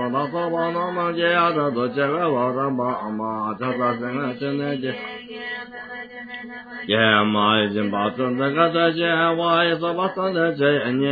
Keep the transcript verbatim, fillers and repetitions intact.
罗那娑婆那摩揭呀这多揭个罗那巴玛这这这个真的揭耶玛已经把真这个这揭我也说把真的揭